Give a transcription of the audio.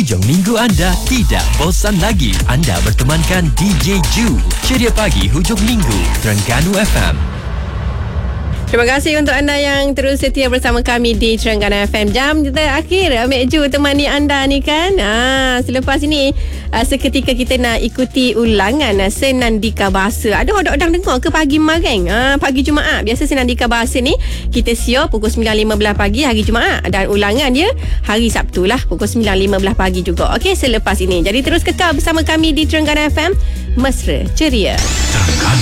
hujung minggu anda tidak bosan lagi. Anda bertemankan DJ Ju. Ceria Pagi Hujung Minggu, Terengganu FM. Terima kasih untuk anda yang terus setia bersama kami di Terengganu FM. Jam terakhir Mek Ju temani anda ni kan. Selepas ini seketika kita nak ikuti ulangan Senandika Bahasa. Ada orang dengar ke pagi Mareng? Pagi Jumaat. Biasa Senandika Bahasa ni kita siar pukul 9.15 pagi hari Jumaat. Dan ulangan dia hari Sabtu lah pukul 9.15 pagi juga. Okey, selepas ini. Jadi terus kekal bersama kami di Terengganu FM. Mesra Ceria. Terengganu